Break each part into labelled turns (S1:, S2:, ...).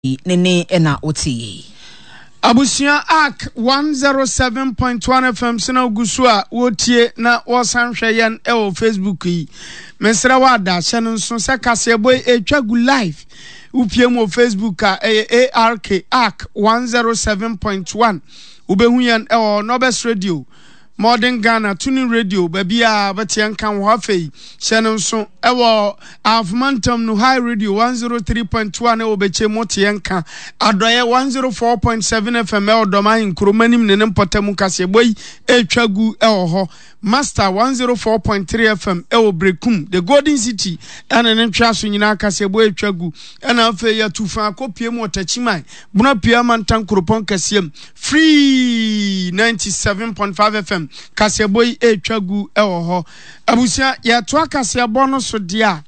S1: nene ena oti
S2: Abusia Ark 107.1 FM sina ugusua wotie na wasanhwe yan ewo Facebook yi mesra wada channel so se kaseboy etwagu live upiem wo Facebook Ark 107.1 ubehu yan ewo Nobest Radio Modern Ghana tuning radio babia batian kan wo afei channel so ewo Afmantam no High Radio 103.1 ewo beche motian kan adoye 104.7 FM ewo domain kromanim ne mpatamu kaseboy etwagu ewo ho Master 104.3 FM ewo Brekum the Golden City ene ntwa so nyina kaseboy etwagu ena afei ya tufa kopiem otachimai buna pia mantan kropon kasiem free 97.5 FM kaseboy etwagu ewo ho abusia ya to akasebo no so dia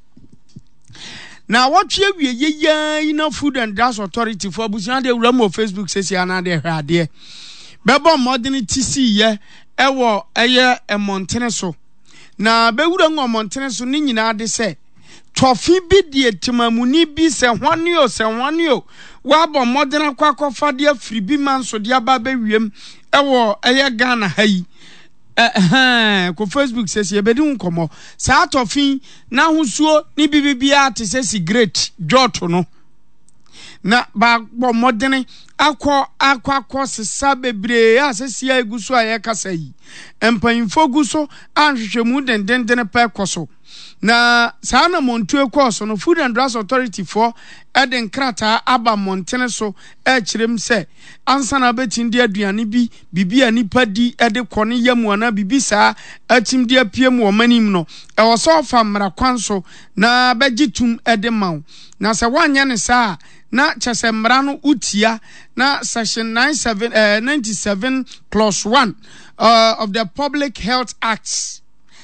S2: na watwe wie ina Food and Drugs Authority for abusia de wura Facebook sesi ana de hwade bebo modern TC ye ewo eye emontene so na bewura ngo montene so ni nyina de se tofi bi die timamuni bi se hwane o wa bo modern kwakofa de afiri bi manso de aba bewiem ewo eye Ghana hayi ko Facebook says ye bedi nkomo sa tofi na husuo ni bibia te se cigarette joto no na ba bo modern akwa sesa bebre asesi eguso aye kasa yi empanfo guso anhwehwemu dendenden pa ekoso na saa na montu ekoso no Food and Drugs Authority for eden krata aba montene so kirem se ansa na betindi aduane bi bibia nipa di ede kone yamu ana bibisa atim di apiem wo manim no ewo so fa mra kwanso na begitum ede maw na se wanya ne saa na chese mra no utia na section 97 clause 1 of the Public Health Act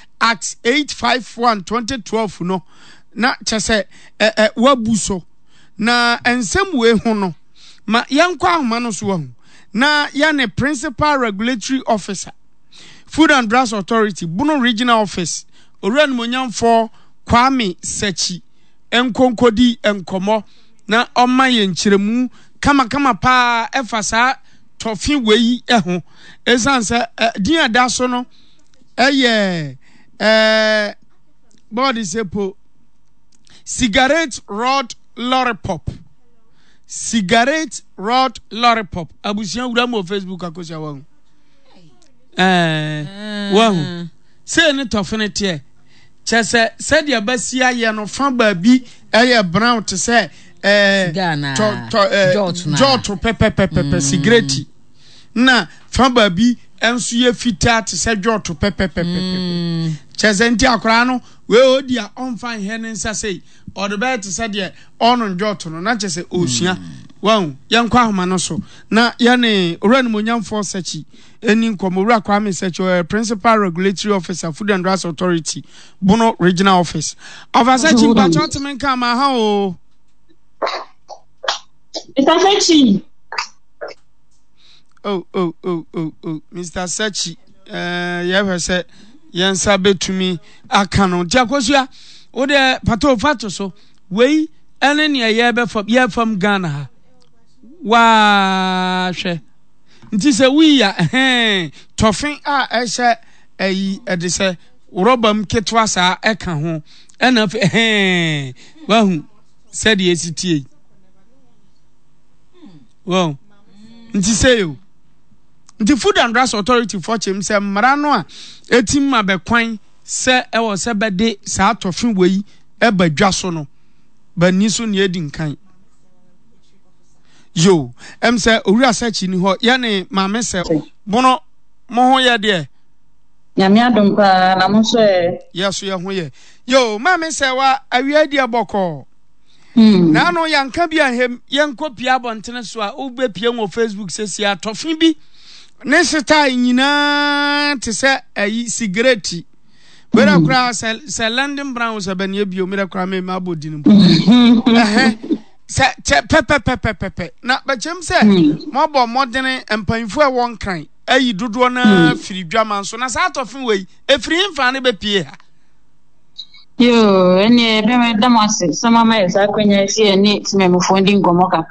S2: 851 2012 no na chese wabuso na ensemwe ho no ma yankwa ahoma no so ho na ya ne principal regulatory officer Food and Drugs Authority Bono Regional Office Oran Monyamfo Kwame Sechi enkonkodi enkomo na oma ye nkyeremu kama pa efasa tofi wei eho esanse din ada so no body sepo cigarette rod lollipop abusia wura mo Facebook akosia wahu wahu say ne tofene tie chese said ya basia ye no fa ba bi brown to say joto pepe cigarette na fa ba bi enso ye fita to say joto pepe chese nti akora no we odia on fan henen sa say or the bet said ye on joto no na chese osua wahu yankwa ahoma no so na yane Oran Monyamfo Sechi eni nkomowura Kwame Sechi principal regulatory officer Food and Drugs Authority Bono Regional Office Sechi Bachotemen kama ha o
S3: Mr. Sechi
S2: Mr. Sechi ye say yansa betumi akano tiakosua wo de pato fato so wei ene ne ye be fam Ghana ha wa hwe nti se wi ya tofin a ehye ayi ede se robam ketwa sa eka ho ena wa hu said yesitie wow nti se yo nti Food and Drugs Authority for chem se mra no a etim ma be kwan se ewo se bede sa tofin wei e badwa so no ba ni so ne edi nkan yo say owura Sechi ni ho ya ne maame se bono mo ho ye de
S3: nyame adom pa na mo so
S2: yeso ye ho ye yo maame se wa awia di aboko na no yanka bi ahem yenkopia abontene so a obepie wo Facebook sesi atofin bi ne sita nyina te se ayi cigarette wera kura se London Brown se banie bio mera kura me mabodin se pepe na bachem se mobo modern empanfo e won kan ayi dodo na firi dwaman so na sa atofin wei efiri mfa ne be pie ha
S3: Yo, any damasi, some of my sacrifice, any, some of my funding Gomoka.